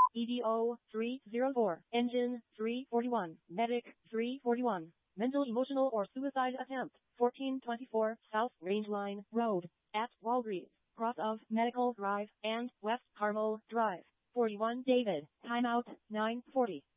EDO 304, Engine 341, Medic 341. Mental, emotional, or suicide attempt. 1424 South Range Line Road at Walgreens, cross of Medical Drive and West Carmel Drive. 41 David. Timeout 9:40.